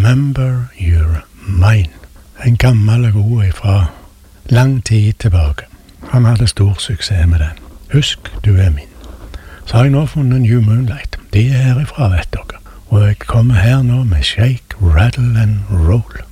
Remember You're Mine. En gammel god fra lang tid tilbake. Han hadde stor suksess med den. Husk, du er min. Så har jeg nå funnet New Moonlight. De er herifra, vet dere. Og jeg kommer her nå med Shake, Rattle and Roll.